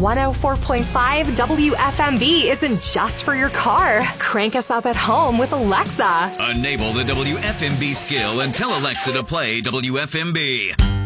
104.5 WFMB isn't just for your car. Crank us up at home with Alexa. Enable the WFMB skill and tell Alexa to play WFMB.